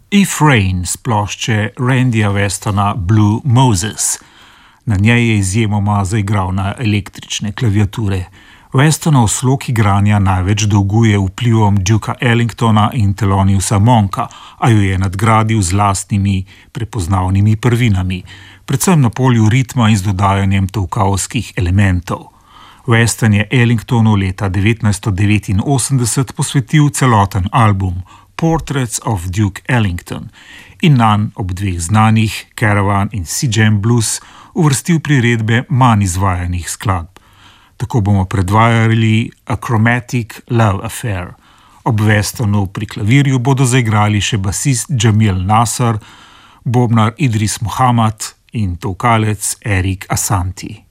If Rain s plošče Randyja Westona Blue Moses. Na njej je izjemoma zaigral na električne klaviature. Westonov slog igranja največ dolguje vplivom Dukea Ellingtona in Theloniousa Monka, a jo je nadgradil z lastnimi prepoznavnimi prvinami, predvsem na polju ritma in z dodajanjem tolkavskih elementov. Weston je Ellingtonu leta 1989 posvetil celoten album Portraits of Duke Ellington in nanj ob dveh znanih, Caravan in Sea Jam Blues, uvrstil priredbe manj izvajanih skladb. Tako bomo predvajali A Chromatic Love Affair. Ob Westonu pri klavirju bodo zaigrali še basist Jamil Nasr, bobnar Idris Muhammad in tolkalec Erik Asanti.